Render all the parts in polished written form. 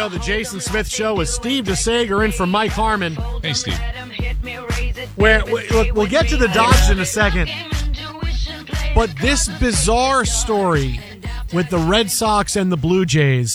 Radio, the Jason Smith Show with Steve DeSager in for Mike Harmon. Hey, Steve. We'll get to the Dodgers in a second. But this bizarre story with the Red Sox and the Blue Jays,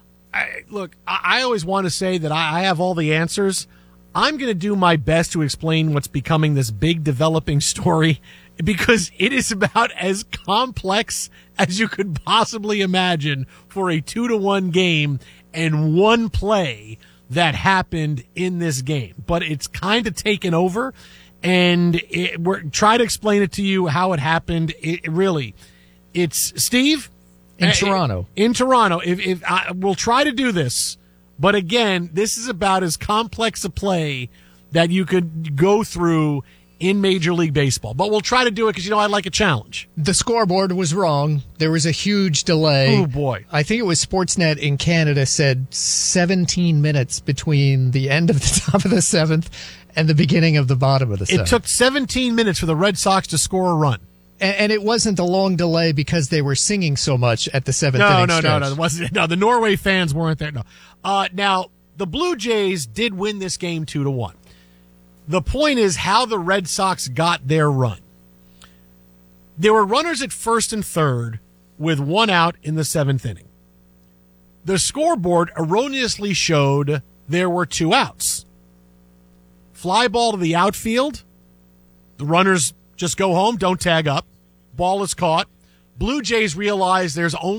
I always want to say that I have all the answers. I'm going to do my best to explain what's becoming this big developing story because it is about as complex as you could possibly imagine for a 2-1 game and one play that happened in this game. But it's kind of taken over, and we're try to explain it to you how it happened. It's Steve in Toronto. In Toronto, we'll try to do this. But again, this is about as complex a play that you could go through in Major League Baseball. But we'll try to do it because, I like a challenge. The scoreboard was wrong. There was a huge delay. Oh, boy. I think it was Sportsnet in Canada said 17 minutes between the end of the top of the seventh and the beginning of the bottom of the seventh. It took 17 minutes for the Red Sox to score a run. And it wasn't a long delay because they were singing so much at the seventh inning stretch. No. It wasn't. No, the Norway fans weren't there. No. Now, the Blue Jays did win this game 2-1. The point is how the Red Sox got their run. There were runners at first and third with one out in the seventh inning. The scoreboard erroneously showed there were 2 outs. Fly ball to the outfield. The runners just go home, don't tag up. Ball is caught. Blue Jays realize there's only